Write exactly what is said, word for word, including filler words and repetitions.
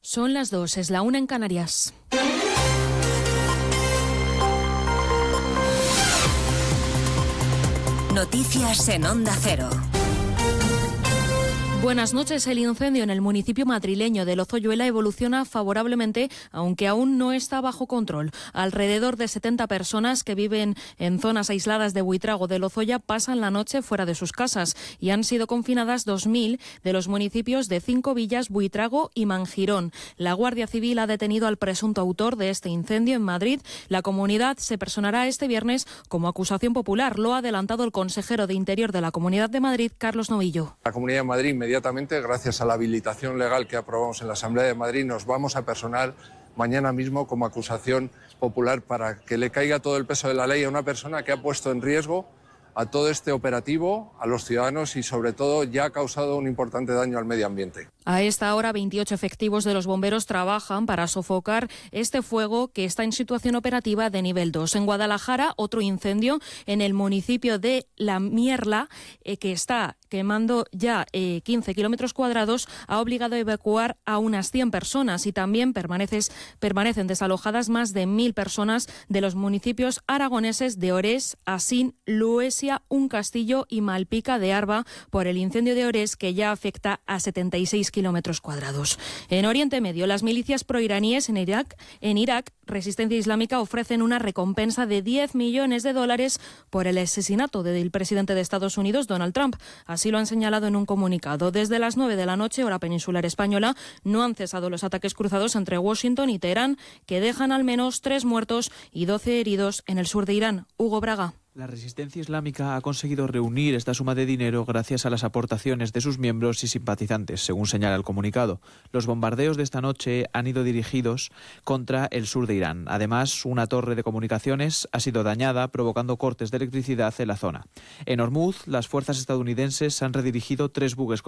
Son las dos, es la una en Canarias. Noticias en Onda Cero. Buenas noches. El incendio en el municipio madrileño de Lozoyuela evoluciona favorablemente, aunque aún no está bajo control. Alrededor de setenta personas que viven en zonas aisladas de Buitrago de Lozoya pasan la noche fuera de sus casas y han sido confinadas dos mil de los municipios de Cinco Villas, Buitrago y Mangirón. La Guardia Civil ha detenido al presunto autor de este incendio en Madrid. La comunidad se personará este viernes como acusación popular. Lo ha adelantado el consejero de Interior de la Comunidad de Madrid, Carlos Novillo. La Comunidad de Madrid, inmediatamente, gracias a la habilitación legal que aprobamos en la Asamblea de Madrid, nos vamos a personar mañana mismo como acusación popular para que le caiga todo el peso de la ley a una persona que ha puesto en riesgo a todo este operativo, a los ciudadanos y, sobre todo, ya ha causado un importante daño al medio ambiente. A esta hora, veintiocho efectivos de los bomberos trabajan para sofocar este fuego que está en situación operativa de nivel dos. En Guadalajara, otro incendio en el municipio de La Mierla, eh, que está quemando ya eh, quince kilómetros cuadrados, ha obligado a evacuar a unas cien personas y también permanecen desalojadas más de mil personas de los municipios aragoneses de Orés, Asín, Luesia, Un Castillo y Malpica de Arba por el incendio de Orés, que ya afecta a setenta y seis kilómetros cuadrados. En Oriente Medio, las milicias proiraníes en Irak, en Irak, Resistencia Islámica, ofrecen una recompensa de diez millones de dólares por el asesinato del presidente de Estados Unidos, Donald Trump. Así lo han señalado en un comunicado. Desde las nueve de la noche, hora peninsular española, no han cesado los ataques cruzados entre Washington y Teherán, que dejan al menos tres muertos y doce heridos en el sur de Irán. Hugo Braga. La Resistencia Islámica ha conseguido reunir esta suma de dinero gracias a las aportaciones de sus miembros y simpatizantes, según señala el comunicado. Los bombardeos de esta noche han ido dirigidos contra el sur de Irán. Además, una torre de comunicaciones ha sido dañada, provocando cortes de electricidad en la zona. En Hormuz, las fuerzas estadounidenses han redirigido tres buques